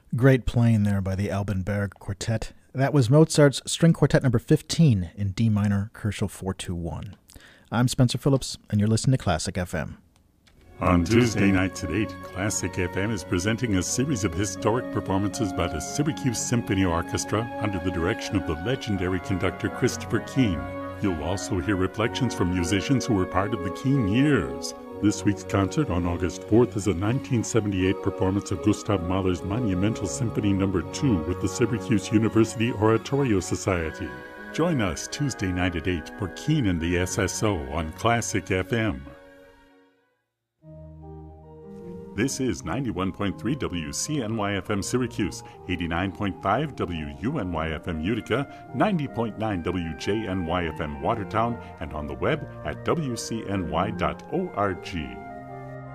Great playing there by the Alban Berg Quartet. That was Mozart's String Quartet number 15 in D minor, Herschel 421. I'm Spencer Phillips, and you're listening to Classic FM. On Tuesday nights at 8, Classic FM is presenting a series of historic performances by the Syracuse Symphony Orchestra under the direction of the legendary conductor Christopher Keane. You'll also hear reflections from musicians who were part of the Keane years. This week's concert on August 4th is a 1978 performance of Gustav Mahler's monumental Symphony No. 2 with the Syracuse University Oratorio Society. Join us Tuesday night at 8 for Keane and the SSO on Classic FM. This is 91.3 WCNY-FM Syracuse, 89.5 WUNY-FM Utica, 90.9 WJNY-FM Watertown, and on the web at WCNY.org.